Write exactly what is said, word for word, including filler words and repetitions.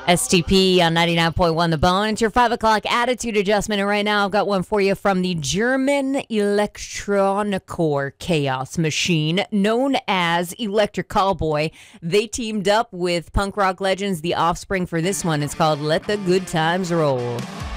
S T P on ninety-nine point one The Bone. It's your five o'clock attitude adjustment. And right now I've got one for you from the German Electronicore Chaos Machine, known as Electric Callboy. They teamed up with punk rock legends The Offspring for this one. It's called Let the Good Times Roll.